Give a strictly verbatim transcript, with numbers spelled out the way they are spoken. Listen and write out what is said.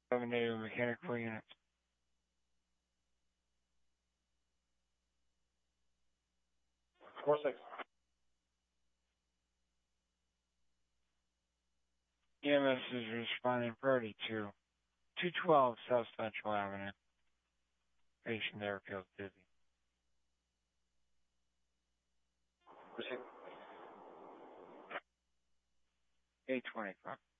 Eliminated mechanical units. Four six. E M S is responding priority to two twelve South Central Avenue. Patient there feels dizzy. Proceed. eight twenty-five.